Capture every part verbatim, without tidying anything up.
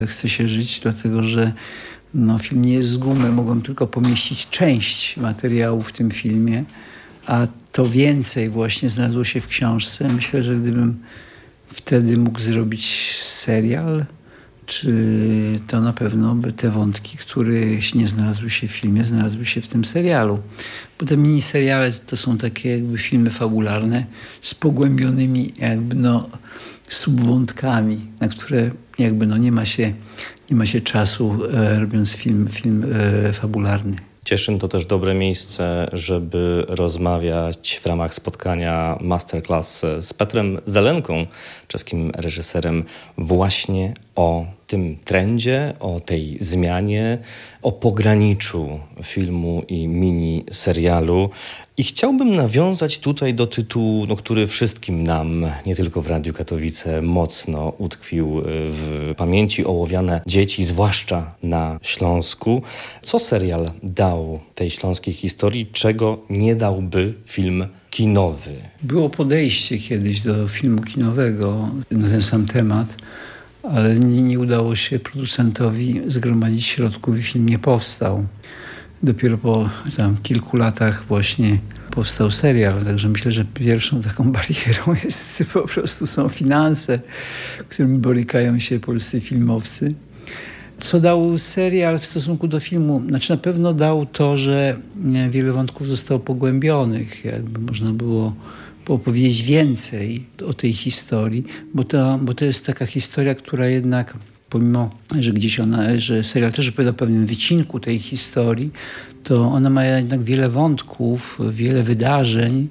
Chce się żyć, dlatego że no, film nie jest z gumy. Mogłem tylko pomieścić część materiału w tym filmie, a to więcej właśnie znalazło się w książce. Myślę, że gdybym wtedy mógł zrobić serial, czy to na pewno by te wątki, które nie znalazły się w filmie, znalazły się w tym serialu. Bo te miniseriale to są takie jakby filmy fabularne z pogłębionymi jakby no subwątkami, na które jakby no nie ma się, nie ma się czasu e, robiąc film, film e, fabularny. Cieszyn to też dobre miejsce, żeby rozmawiać w ramach spotkania Masterclass z Petrem Zelenką, czeskim reżyserem, właśnie o tym trendzie, o tej zmianie, o pograniczu filmu i mini serialu. I chciałbym nawiązać tutaj do tytułu, no, który wszystkim nam, nie tylko w Radiu Katowice, mocno utkwił w pamięci: Ołowiane dzieci, zwłaszcza na Śląsku. Co serial dał tej śląskiej historii, czego nie dałby film kinowy? Było podejście kiedyś do filmu kinowego na ten sam temat, ale nie, nie udało się producentowi zgromadzić środków i film nie powstał. Dopiero po tam kilku latach właśnie powstał serial, także myślę, że pierwszą taką barierą jest po prostu są finanse, którymi borykają się polscy filmowcy. Co dał serial w stosunku do filmu? Znaczy na pewno dał to, że wiele wątków zostało pogłębionych, jakby można było opowiedzieć więcej o tej historii, bo to, bo to jest taka historia, która jednak pomimo, że gdzieś ona, że serial też opowiada o pewnym wycinku tej historii, to ona ma jednak wiele wątków, wiele wydarzeń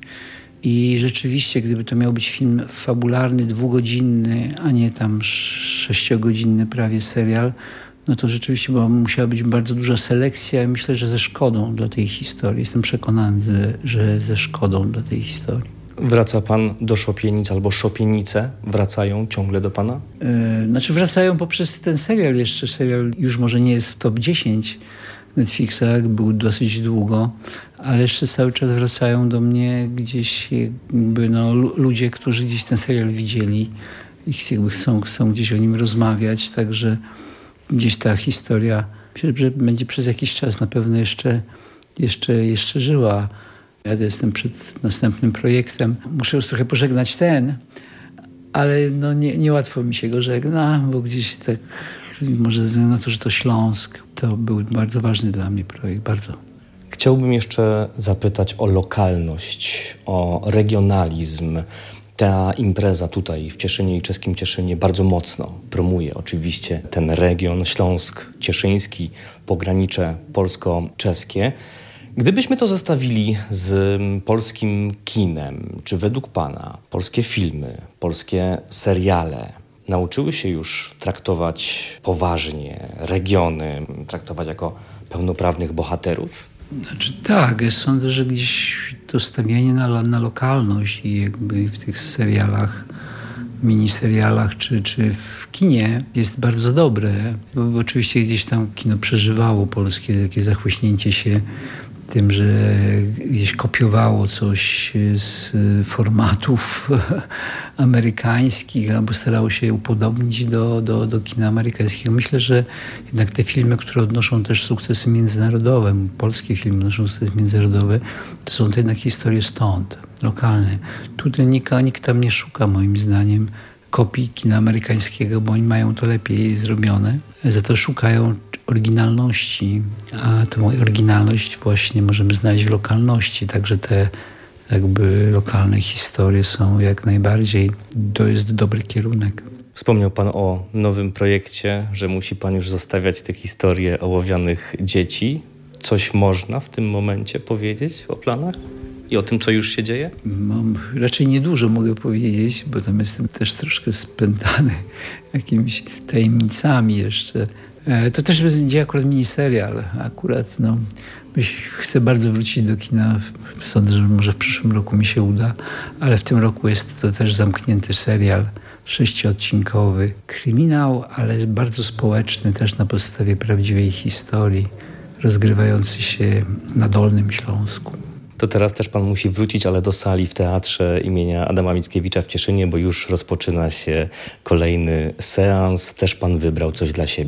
i rzeczywiście, gdyby to miał być film fabularny, dwugodzinny, a nie tam sześciogodzinny prawie serial, no to rzeczywiście bo musiała być bardzo duża selekcja i myślę, że ze szkodą dla tej historii. Jestem przekonany, że ze szkodą dla tej historii. Wraca pan do Szopienic albo Szopienice wracają ciągle do pana? Yy, znaczy wracają poprzez ten serial jeszcze. Serial już może nie jest w top dziesięć Netflixa, był dosyć długo, ale jeszcze cały czas wracają do mnie gdzieś jakby no, ludzie, którzy gdzieś ten serial widzieli i jakby chcą, chcą gdzieś o nim rozmawiać, także gdzieś ta historia myślę, że będzie przez jakiś czas na pewno jeszcze, jeszcze, jeszcze żyła. Ja jestem przed następnym projektem. Muszę już trochę pożegnać ten, ale no nie, niełatwo mi się go żegna, bo gdzieś tak, może ze względu na to, że to Śląsk, to był bardzo ważny dla mnie projekt, bardzo. Chciałbym jeszcze zapytać o lokalność, o regionalizm. Ta impreza tutaj w Cieszynie i czeskim Cieszynie bardzo mocno promuje oczywiście ten region Śląsk Cieszyński, pogranicze polsko-czeskie. Gdybyśmy to zestawili z polskim kinem, czy według pana polskie filmy, polskie seriale nauczyły się już traktować poważnie regiony, traktować jako pełnoprawnych bohaterów? Znaczy tak, ja sądzę, że gdzieś to stawianie na, na lokalność i jakby w tych serialach, miniserialach czy, czy w kinie jest bardzo dobre, bo, bo oczywiście gdzieś tam kino przeżywało polskie takie zachłyśnięcie się tym, że gdzieś kopiowało coś z formatów amerykańskich albo starało się upodobnić do, do, do kina amerykańskiego. Myślę, że jednak te filmy, które odnoszą też sukcesy międzynarodowe, polskie filmy odnoszą sukcesy międzynarodowe, to są to jednak historie stąd, lokalne. Tutaj nikt, nikt tam nie szuka, moim zdaniem, kopii kina amerykańskiego, bo oni mają to lepiej zrobione. Za to szukają oryginalności, a tę oryginalność właśnie możemy znaleźć w lokalności. Także te jakby lokalne historie są jak najbardziej, to jest dobry kierunek. Wspomniał pan o nowym projekcie, że musi pan już zostawiać te historie ołowianych dzieci. Coś można w tym momencie powiedzieć o planach? I o tym, co już się dzieje? Mam, raczej niedużo mogę powiedzieć, bo tam jestem też troszkę spętany jakimiś tajemnicami jeszcze. To też będzie akurat miniserial. Akurat no, chcę bardzo wrócić do kina. Sądzę, że może w przyszłym roku mi się uda, ale w tym roku jest to też zamknięty serial sześciodcinkowy. Kryminał, ale bardzo społeczny, też na podstawie prawdziwej historii, rozgrywający się na Dolnym Śląsku. To teraz też pan musi wrócić, ale do sali w Teatrze imienia Adama Mickiewicza w Cieszynie, bo już rozpoczyna się kolejny seans. Też pan wybrał coś dla siebie.